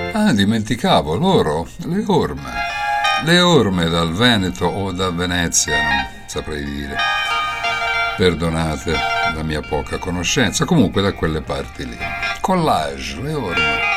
Ah, dimenticavo, loro, le orme. Le orme dal Veneto o da Venezia, non saprei dire. Perdonate la mia poca conoscenza, comunque da quelle parti lì. Collage, le orme.